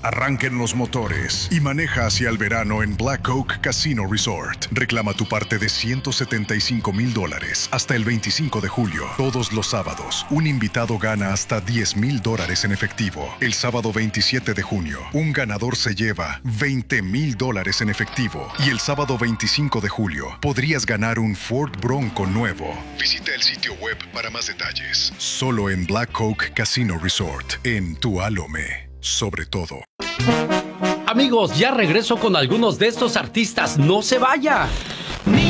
Arranquen los motores y maneja hacia el verano en Black Oak Casino Resort. Reclama tu parte de $175,000 hasta el 25 de julio. Todos los sábados, un invitado gana hasta $10,000 en efectivo. El sábado 27 de junio, un ganador se lleva $20,000 en efectivo. Y el sábado 25 de julio, podrías ganar un Ford Bronco nuevo. Visita el sitio web para más detalles. Solo en Black Oak Casino Resort, en Tualome, sobre todo. Amigos, ya regreso con algunos de estos artistas. ¡No se vaya!